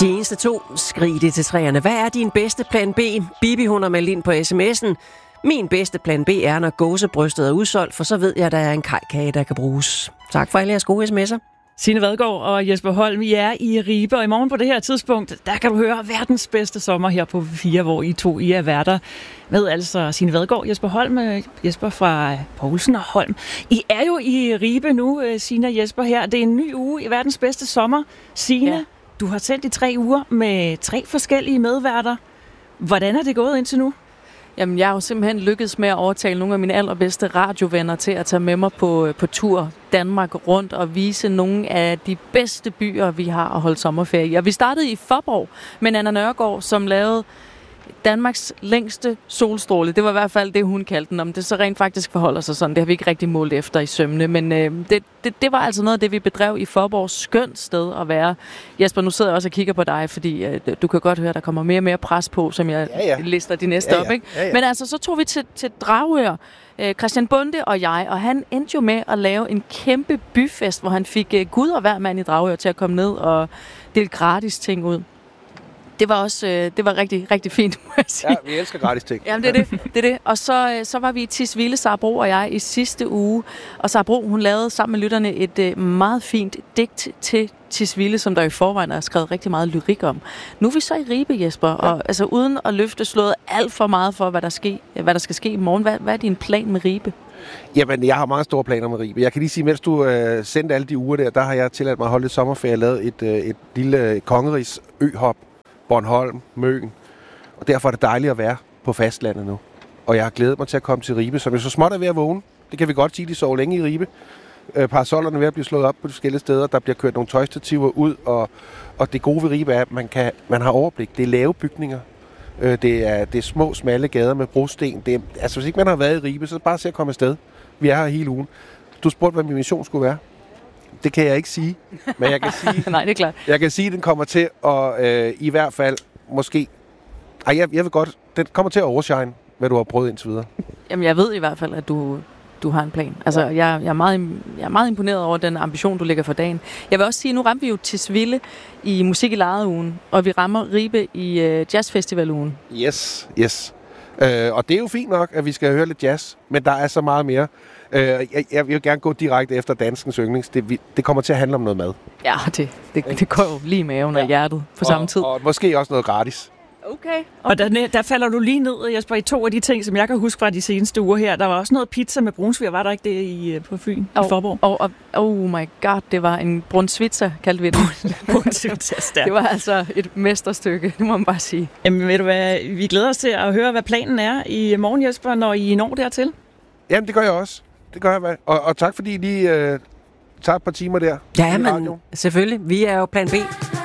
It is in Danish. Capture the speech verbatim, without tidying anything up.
De eneste to, skrig det til træerne. Hvad er din bedste plan B? Bibi, hun har meldt ind på sms'en. Min bedste plan B er, når gåsebrystet er udsolgt, for så ved jeg, at der er en kajkage, der kan bruges. Tak for alle jeres gode sms'er. Signe Vadgaard og Jesper Holm, I er i Ribe, og i morgen på det her tidspunkt, der kan du høre verdens bedste sommer her på fire, hvor I to I er værter med altså Signe Vadgaard, Jesper Holm, Jesper fra Poulsen og Holm. I er jo i Ribe nu, Signe og Jesper her. Det er en ny uge i verdens bedste sommer. Signe, ja. Du har sendt i tre uger med tre forskellige medværter. Hvordan er det gået indtil nu? Jamen, jeg har jo simpelthen lykkedes med at overtale nogle af mine allerbedste radiovenner til at tage med mig på, på tur Danmark rundt og vise nogle af de bedste byer, vi har at holde sommerferie i. Og vi startede i Faaborg med Anna Nørgaard, som lavede Danmarks længste solstråle. Det var i hvert fald det, hun kaldte den. Om det så rent faktisk forholder sig sådan, det har vi ikke rigtig målt efter i sømne. Men øh, det, det, det var altså noget af det, vi bedrev i Faaborg. Skønt sted at være. Jesper, nu sidder jeg også og kigger på dig, fordi øh, du kan godt høre, at der kommer mere og mere pres på, som jeg ja, ja. lister de næste ja, ja. op. Ikke? Ja, ja. Men altså, så tog vi til, til Dragør, øh, Christian Bonde og jeg, og han endte jo med at lave en kæmpe byfest, hvor han fik øh, Gud og hver mand i Dragør til at komme ned og dele gratis ting ud. Det var også øh, det var rigtig rigtig fint, må jeg sige. Ja, vi elsker gratis ting. Jamen det er det, det er det. Og så øh, så var vi i Tisvilde, Sara Bro og jeg i sidste uge, og Sara Bro, hun lavede sammen med lytterne et øh, meget fint digt til Tisvilde, som der i forvejen er skrevet rigtig meget lyrik om. Nu er vi så i Ribe, Jesper, ja. og altså uden at løfte slået alt for meget for hvad der sker, hvad der skal ske i morgen. Hvad, hvad er din plan med Ribe? Jamen, jeg har meget store planer med Ribe. Jeg kan lige sige, mens du øh, sendte alle de uger der, der har jeg tilladt mig at holde et sommerferie, lavet et, øh, et lille kongerigs øhop. Bornholm, Møn. Og derfor er det dejligt at være på fastlandet nu. Og jeg har glædet mig til at komme til Ribe, som jo så småt er ved at vågne. Det kan vi godt sige, de sover længe i Ribe. Øh, parasollerne er ved at blive slået op på de forskellige steder. Der bliver kørt nogle tøjstativer ud, og, og det gode ved Ribe er, at man, kan, man har overblik. Det er lave bygninger. Øh, det, er, det er små, smalle gader med brosten. Det er, altså, hvis ikke man har været i Ribe, så bare se at komme afsted. Vi er her hele ugen. Du spurgte, hvad min mission skulle være. Det kan jeg ikke sige, men jeg kan sige, Nej, det er klart. Jeg kan sige, at den kommer til at øh, i hvert fald måske. Ej, jeg, jeg vil godt. Den kommer til at overshine, hvad du har prøvet indtil videre. Jamen, jeg ved i hvert fald, at du du har en plan. Altså, jeg, jeg er meget jeg er meget imponeret over den ambition du lægger for dagen. Jeg vil også sige, nu rammer vi jo Tisvilde i Musik i Lejet-ugen, og vi rammer Ribe i øh, Jazzfestival-ugen. Yes, yes. Øh, og det er jo fint nok, at vi skal høre lidt jazz, men der er så meget mere. Øh, jeg, jeg vil gerne gå direkte efter danskens yndlings. Det, det kommer til at handle om noget mad. Ja, det, det, det går jo lige i maven og hjertet på samme og, tid. Og måske også noget gratis. Okay. okay. Og der, der falder du lige ned, Jesper, i to af de ting, som jeg kan huske fra de seneste uger her. Der var også noget pizza med brunsviger, var der ikke det i, på Fyn, oh, i Faaborg? Oh, oh, oh my god, det var en brunsvitser, kaldte vi det. Brunsvitser, det var altså et mesterstykke, det må man bare sige. Jamen ved du hvad, vi glæder os til at høre, hvad planen er i morgen, Jesper, når I når dertil. Jamen, det gør jeg også. Det gør jeg, og, og tak fordi I lige øh, tager et par timer der. Ja, men selvfølgelig. Vi er jo plan B.